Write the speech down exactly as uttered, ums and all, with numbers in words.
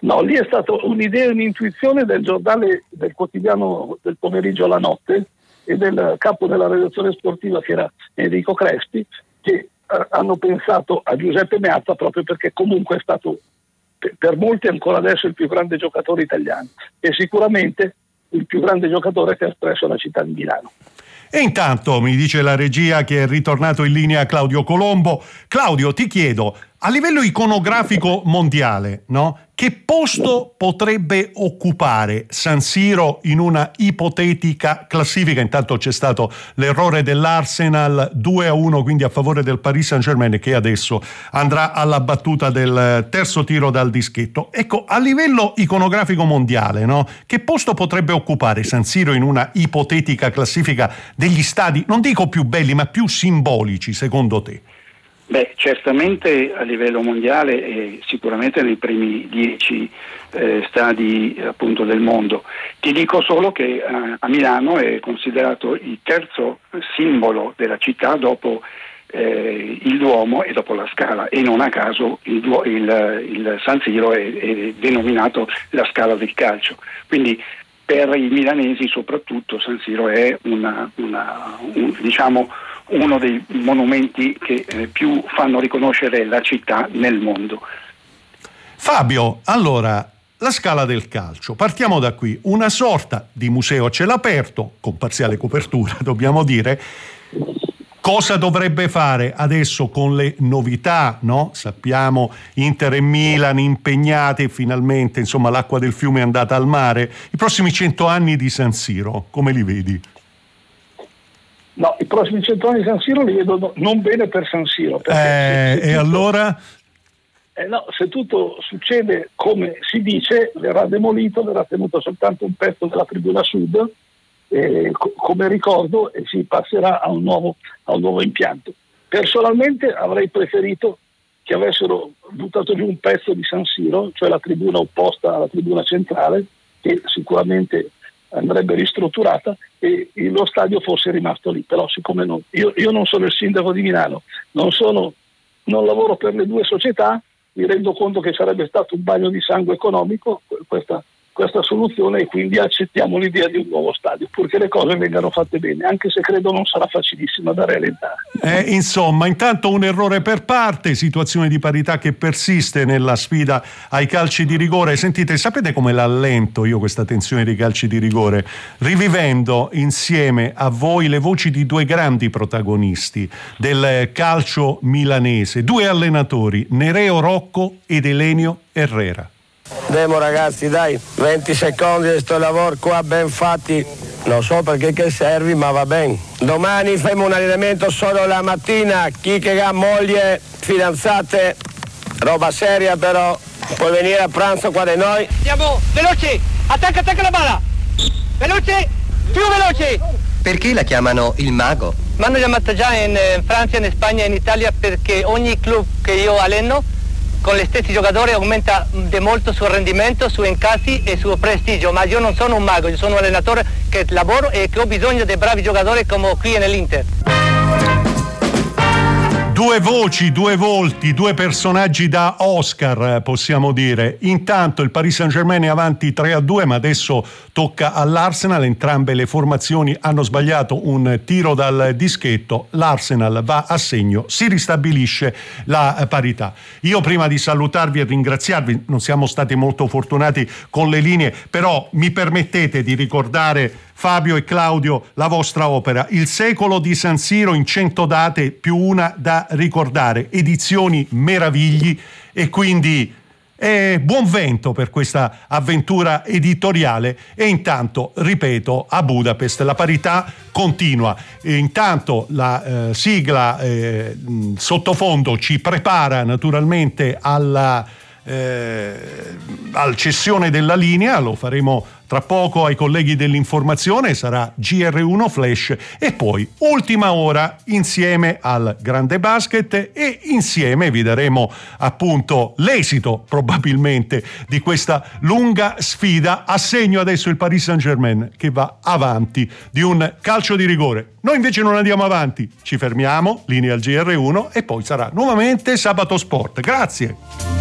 No, lì è stata un'idea, un'intuizione del giornale, del quotidiano del pomeriggio alla notte e del capo della redazione sportiva, che era Enrico Crespi, che eh, hanno pensato a Giuseppe Meazza proprio perché comunque è stato per, per molti ancora adesso il più grande giocatore italiano e sicuramente il più grande giocatore che ha espresso la città di Milano. E intanto mi dice la regia che è ritornato in linea Claudio Colombo. Claudio, ti chiedo, a livello iconografico mondiale, no? Che posto potrebbe occupare San Siro in una ipotetica classifica? Intanto c'è stato l'errore dell'Arsenal due a uno, quindi a favore del Paris Saint-Germain, che adesso andrà alla battuta del terzo tiro dal dischetto. Ecco, a livello iconografico mondiale, no? Che posto potrebbe occupare San Siro in una ipotetica classifica degli stadi, non dico più belli, ma più simbolici, secondo te? Beh, certamente a livello mondiale e sicuramente nei primi dieci eh, stadi appunto del mondo. Ti dico solo che eh, a Milano è considerato il terzo simbolo della città dopo eh, il Duomo e dopo la Scala, e non a caso il, il, il San Siro è, è denominato la Scala del calcio. Quindi per i milanesi soprattutto San Siro è una, una un, diciamo uno dei monumenti che eh, più fanno riconoscere la città nel mondo. Fabio, allora, la Scala del calcio, partiamo da qui, una sorta di museo a cielo aperto, con parziale copertura, dobbiamo dire. Cosa dovrebbe fare adesso con le novità, no? Sappiamo Inter e Milan impegnate, finalmente, insomma, l'acqua del fiume è andata al mare. I prossimi cento anni di San Siro, come li vedi? No, i prossimi cento anni di San Siro li vedo non bene per San Siro. Eh, se, se e tutto, allora? Eh no, se tutto succede come si dice, verrà demolito, verrà tenuto soltanto un pezzo della tribuna sud, eh, co- come ricordo, e si passerà a un nuovo, a un nuovo impianto. Personalmente avrei preferito che avessero buttato giù un pezzo di San Siro, cioè la tribuna opposta alla tribuna centrale, che sicuramente andrebbe ristrutturata, e lo stadio fosse rimasto lì. Però siccome non, io, io non sono il sindaco di Milano, non, sono, non lavoro per le due società, mi rendo conto che sarebbe stato un bagno di sangue economico questa, questa soluzione, e quindi accettiamo l'idea di un nuovo stadio, purché le cose vengano fatte bene, anche se credo non sarà facilissima da realizzare. Eh, insomma, intanto un errore per parte, situazione di parità che persiste nella sfida ai calci di rigore. Sentite, sapete come l'allento io questa tensione dei calci di rigore? Rivivendo insieme a voi le voci di due grandi protagonisti del calcio milanese, due allenatori, Nereo Rocco ed Elenio Herrera. Demo ragazzi, dai, venti secondi di sto lavoro qua ben fatti, non so perché che servi, ma va bene. Domani faremo un allenamento solo la mattina, chi che ha moglie, fidanzate, roba seria però, puoi venire a pranzo qua da noi. Andiamo, veloci, attacca, attacca la palla, veloce, più veloce. Perché la chiamano il mago? Mi hanno chiamato già in Francia, in Spagna, in Italia, perché ogni club che io alleno con gli stessi giocatori aumenta di molto sul rendimento, su incassi e sul prestigio, ma io non sono un mago, io sono un allenatore che lavoro e che ho bisogno di bravi giocatori come qui nell'Inter. Due voci, due volti, due personaggi da Oscar, possiamo dire. Intanto il Paris Saint-Germain è avanti tre a due, ma adesso tocca all'Arsenal. Entrambe le formazioni hanno sbagliato un tiro dal dischetto. L'Arsenal va a segno, si ristabilisce la parità. Io prima di salutarvi e ringraziarvi, non siamo stati molto fortunati con le linee, però mi permettete di ricordare, Fabio e Claudio, la vostra opera, Il secolo di San Siro in cento date più una da ricordare, edizioni Meravigli, e quindi eh, buon vento per questa avventura editoriale. E intanto, ripeto, a Budapest la parità continua. E intanto la eh, sigla eh, sottofondo ci prepara naturalmente alla eh, al cessione della linea, lo faremo tra poco ai colleghi dell'informazione, sarà G R uno Flash, e poi ultima ora insieme al grande basket, e insieme vi daremo appunto l'esito probabilmente di questa lunga sfida. A segno adesso il Paris Saint-Germain che va avanti di un calcio di rigore. Noi invece non andiamo avanti, ci fermiamo, linea al G R uno, e poi sarà nuovamente Sabato Sport. Grazie.